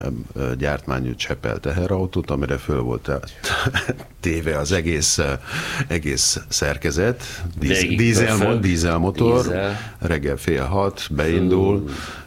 gyártmányú Csepel teherautót, amire föl volt téve az egész szerkezet, dízelmotor, reggel 5:30 beindul,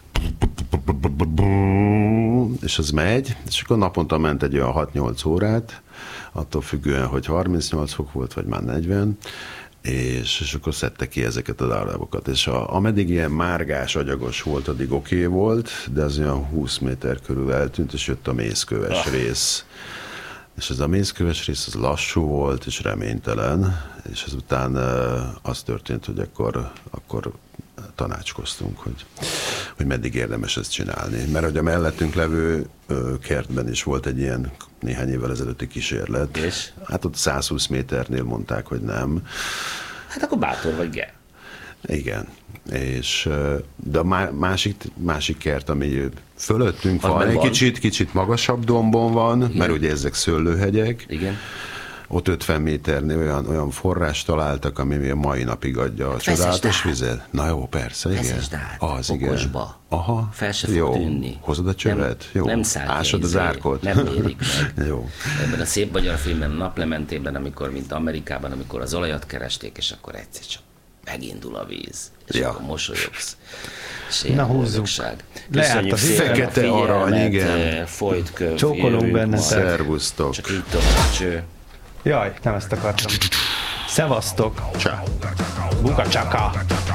és az megy, és akkor naponta ment egy olyan 6-8 órát, attól függően, hogy 38 fok volt, vagy már 40, és akkor szedte ki ezeket a darabokat. És ameddig ilyen márgás, agyagos volt, addig oké volt, de az olyan 20 méter körül eltűnt, és jött a mészköves rész. És ez a mészköves rész az lassú volt, és reménytelen, és ezután az történt, hogy akkor tanácskoztunk, hogy meddig érdemes ezt csinálni. Mert hogy a mellettünk levő kertben is volt egy ilyen néhány évvel ezelőtti kísérlet. És? Hát ott 120 méternél mondták, hogy nem. Hát akkor bátor vagy, Ger. Igen. De a másik kert, ami fölöttünk van, egy kicsit magasabb dombon van, igen. Mert ugye ezek szőlőhegyek. Igen. Ott 50 méternél olyan forrás találtak, ami a mai napig adja a csodálatos vizet. Na jó, persze, igen. Feszesd át, az, okosba. Igen. Aha. Fel se fog tűnni. Hozod a csövet? Jó. Nem szállj. Ásod az árkot? Nem érik meg. Jó. Ebben a szép magyar filmben, Naplementében, amikor, mint Amerikában, amikor az olajat keresték, és akkor egyszer csak megindul a víz, és akkor mosolyogsz. Na húzzuk. Leállt a fekete arany, igen. Folyt köv. Csókolunk benne. Szervusztok. Csak így tovább cső. Jaj, nem ezt akartam. Szevasztok. Ciao. Buka csaka.